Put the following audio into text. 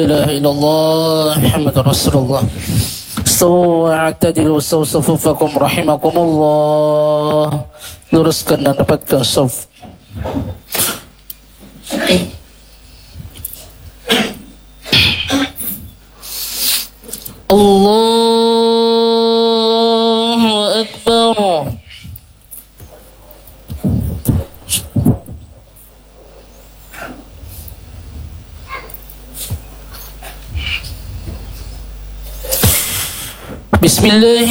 إله إلا الله محمد رسول الله. استووا واعتدلوا استووا صفوفكم رحمكم الله. Luruskan dan dapatkan saf. Allahu Akbar. Bismillah.